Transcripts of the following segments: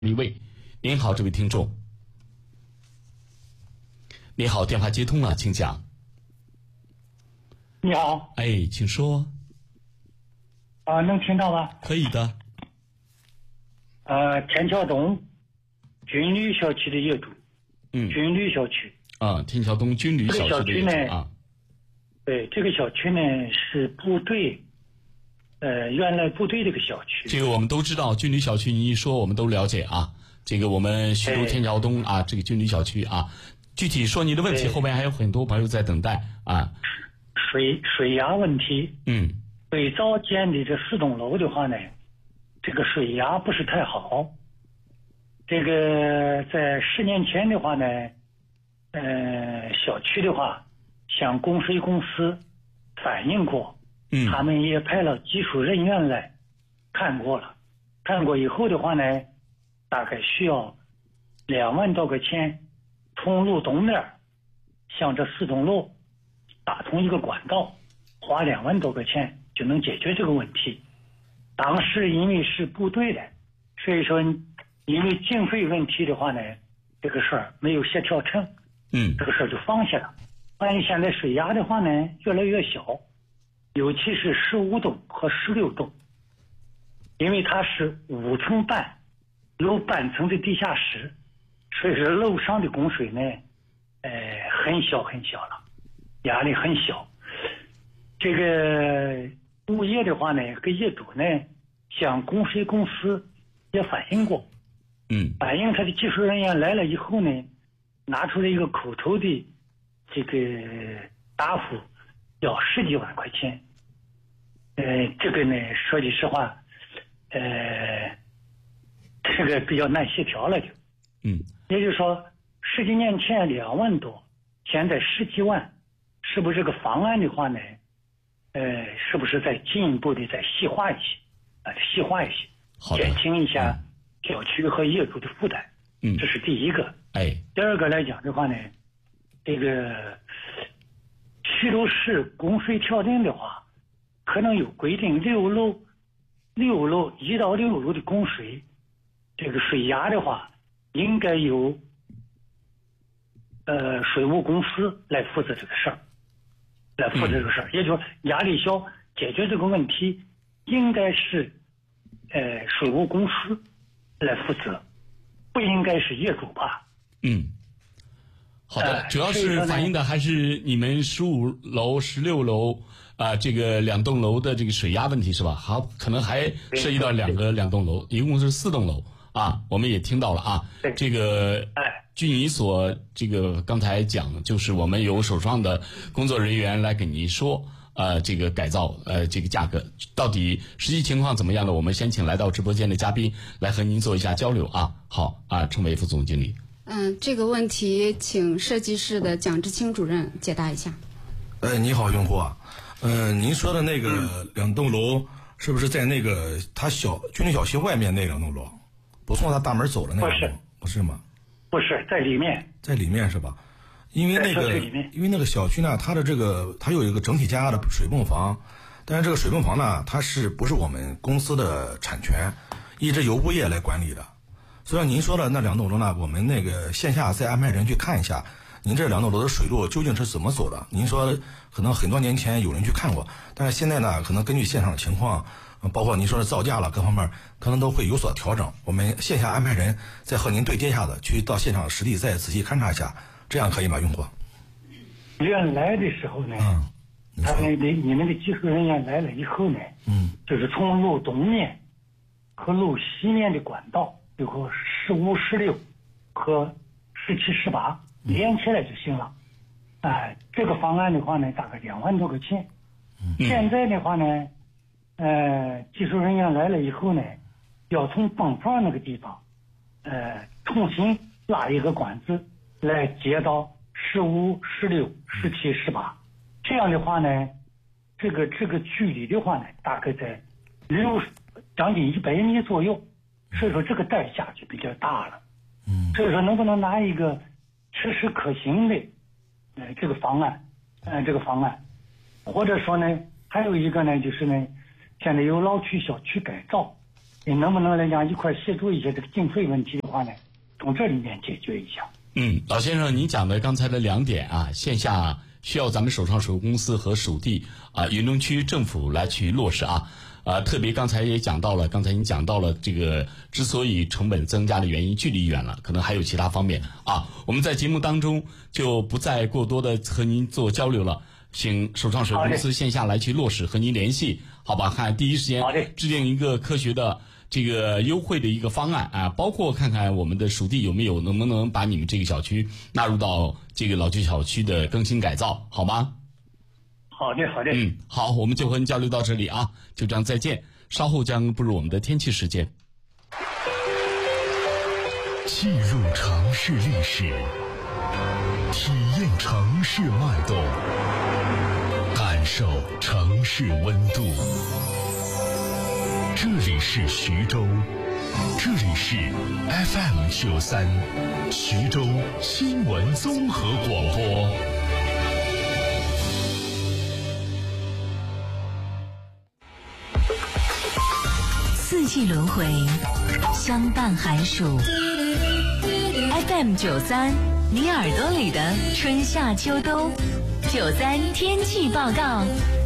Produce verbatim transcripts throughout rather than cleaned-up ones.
一位，您好，这位听众。你好，电话接通了，请讲。 你好， 哎，请说。 啊、能听到吗？ 可以的。 呃，天桥东军旅小区的业主， 嗯， 军旅小区啊，天桥东军旅这个小小区呢区的业主啊， 对，这个小区呢是部队，呃，原来部队这个小区。 这个我们都知道，军旅小区，你一说我们都了解啊。这个我们徐州天桥东啊，这个军旅小区啊，具体说你的问题，后面还有很多朋友在等待啊。 水水压问题， 嗯， 最早建的这四栋楼的话呢，这个水压不是太好。这个在十年前的话呢，呃，小区的话向供水公司反映过， 嗯， 他们也派了技术人员来看过了，看过以后的话呢，大概需要两万多块钱，从路东面向这四栋楼打通一个管道，花两万多块钱就能解决这个问题。当时因为是部队的，所以说因为经费问题的话呢，这个事儿没有协调成， 嗯， 这个事儿就放下了。万一现在水压的话呢，越来越小，尤其是十五栋和十六栋，因为它是五层半，有半层的地下室，所以说楼上的供水呢，呃，很小很小了，压力很小。这个物业的话呢，跟业主呢，向供水公司也反映过， 嗯， 反映他的技术人员来了以后呢，拿出了一个口头的这个答复，要十几万块钱。呃，这个呢，说句实话，呃，这个比较难协调了就。 嗯， 也就是说，十几年前两万多，现在十几万，是不是这个方案的话呢？呃，是不是再进一步的再细化一些，啊、呃，细化一些， 好的， 减轻一下小区和业主的负担。 嗯， 这是第一个。 哎， 第二个来讲的话呢，这个徐州市供水条例的话，可能有规定，六楼、六楼一到六楼的供水，这个水压的话，应该由呃水务公司来负责这个事儿。来负责这个事儿，嗯、也就是说压力小，解决这个问题应该是呃水务公司来负责，不应该是业主吧？ 嗯，好的，呃、主要是反映的还是你们十五楼、十六楼啊，这个两栋楼的这个水压问题是吧？好，可能还涉及到两个两栋楼，一共是四栋楼啊。我们也听到了啊，这个哎。 据你所这个刚才讲，就是我们有手上的工作人员来给您说，呃，这个改造，呃，这个价格到底实际情况怎么样的？我们先请来到直播间的嘉宾来和您做一下交流啊。好啊，陈伟副总经理。 嗯，这个问题请设计室的蒋志清主任解答一下。 呃，你好，用户啊，呃，您说的那个两栋楼是不是在那个他小军旅小区外面那两栋楼，不从他大门走的那两栋？不是吗？ 不是在里面， 在里面是吧？因为那个，因为那个小区呢，它的这个它有一个整体加压的水泵房，但是这个水泵房呢，它是不是我们公司的产权，一直由物业来管理的。所以您说的那两栋楼呢，我们那个线下再安排人去看一下，您这两栋楼的水路究竟是怎么走的？您说可能很多年前有人去看过，但是现在呢，可能根据现场的情况。包括您说的造价了，各方面可能都会有所调整。我们线下安排人再和您对接一下子，去到现场实地再仔细勘察一下，这样可以吗，用户？ 原来的时候呢，嗯，他们的你们的技术人员来了以后呢，嗯，就是从路东面和路西面的管道，有个十五、十六和十七、十八连起来就行了。哎、呃，这个方案的话呢，大概两万多块钱。嗯、现在的话呢。呃，技术人员来了以后呢，要从泵房那个地方，呃，重新拉一个管子来接到十五、十六、十七、十八。这样的话呢，这个这个距离的话呢，大概在六将近一百米左右，所以说这个代价就比较大了。嗯，所以说能不能拿一个切实可行的呃这个方案，呃这个方案，或者说呢，还有一个呢，就是呢。现在有老区小区改造， 你能不能来讲一块协助一些这个经费问题的话呢，从这里面解决一下。 嗯，老先生，您讲的刚才的两点啊，线下需要咱们首创水务公司和属地啊云中区政府来去落实啊。呃，特别刚才也讲到了，刚才您讲到了这个之所以成本增加的原因，距离远了，可能还有其他方面啊。我们在节目当中就不再过多的和您做交流了，请首创水务公司线下来去落实，和您联系，好吧？看第一时间制定一个科学的这个优惠的一个方案啊，包括看看我们的属地有没有能不能把你们这个小区纳入到这个老旧小区的更新改造，好吗？ 好的，好的。 嗯，好，我们就和您交流到这里啊，就这样再见。稍后将步入我们的天气时间。 记录城市历史，体验城市脉动，感受城市温度。这里是徐州，这里是 F M 九三，徐州新闻综合广播。 四季轮回，相伴寒暑。F M 九三，你耳朵里的春夏秋冬。九三天气报告，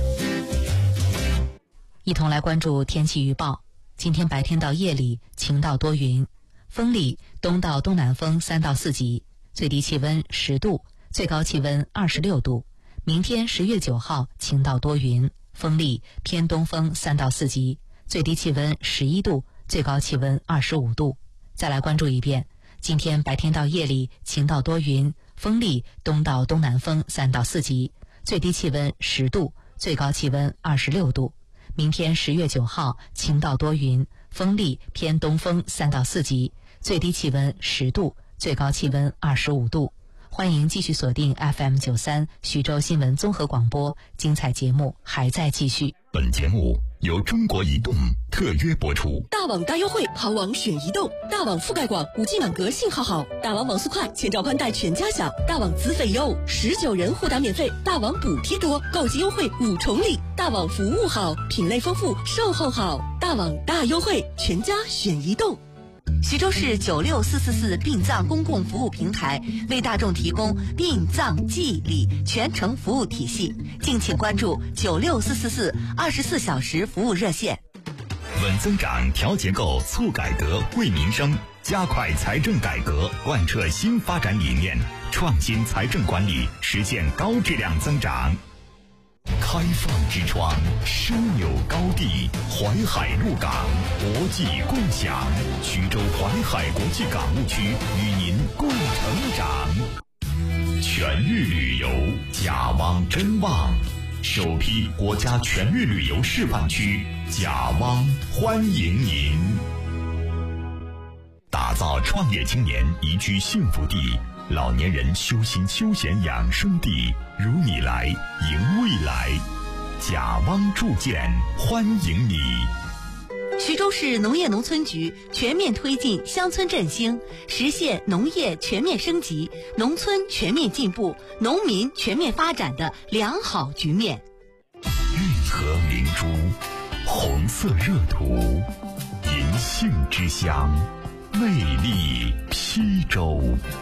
一同来关注天气预报。今天白天到夜里晴到多云，风力东到东南风三到四级，最低气温十度，最高气温二十六度。明天十月九号晴到多云，风力偏东风三到四级。最低气温十一度，最高气温二十五度。再来关注一遍，今天白天到夜里晴到多云，风力东到东南风三到四级，最低气温十度，最高气温二十六度。明天十月九号晴到多云，风力偏东风三到四级，最低气温十度，最高气温二十五度。欢迎继续锁定 F M 九三徐州新闻综合广播，精彩节目还在继续。 本节目由中国移动特约播出。 大网大优惠，好网选移动。大网覆盖广，五 G 满格，信号好。大网网速快，千兆宽带全家享。大网资费优，十九人互打免费。大网补贴多，购机优惠五重礼。大网服务好，品类丰富，售后好。大网大优惠，全家选移动。 徐州市九六四四四殡葬公共服务平台为大众提供殡葬祭礼全程服务体系，敬请关注九六四四四二十四小时服务热线。 稳增长、调结构、促改革、惠民生，加快财政改革，贯彻新发展理念，创新财政管理，实现高质量增长。开放之窗，枢纽高地，淮海入港，国际共享。徐州淮海国际港务区与您共成长。全域旅游，甲汪真旺，首批国家全域旅游示范区，甲汪欢迎您。打造创业青年宜居幸福地，老年人修心休闲养生地，如你来迎未来。甲汪铸件欢迎你。 徐州市农业农村局全面推进乡村振兴，实现农业全面升级、农村全面进步、农民全面发展的良好局面。 运河明珠，红色热土，银杏之乡，魅力邳州。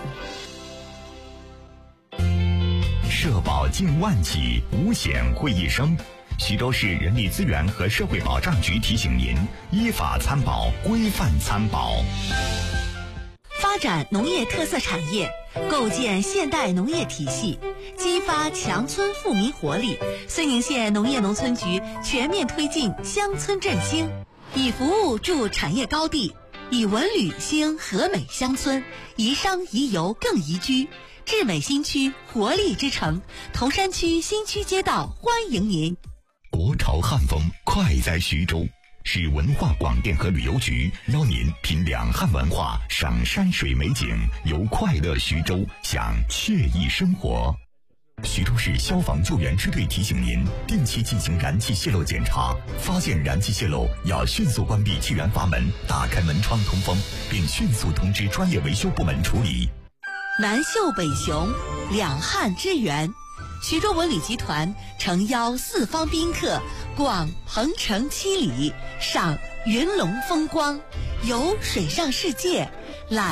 社保近万起，五险会一生。徐州市人力资源和社会保障局提醒您：依法参保，规范参保。 发展农业特色产业，构建现代农业体系，激发强村富民活力。睢宁县农业农村局全面推进乡村振兴，以服务筑产业高地，以文旅兴和美乡村，宜商宜游更宜居。智美新区活力之城，铜山区新区街道欢迎您。 国潮汉风快在徐州，市文化广电和旅游局邀您品两汉文化，赏山水美景，游快乐徐州，享惬意生活。徐州市消防救援支队提醒您，定期进行燃气泄漏检查，发现燃气泄漏要迅速关闭气源阀门，打开门窗通风，并迅速通知专业维修部门处理。 南秀北雄，两汉之源。徐州文旅集团诚邀四方宾客逛鹏城七里，赏云龙风光，游水上世界，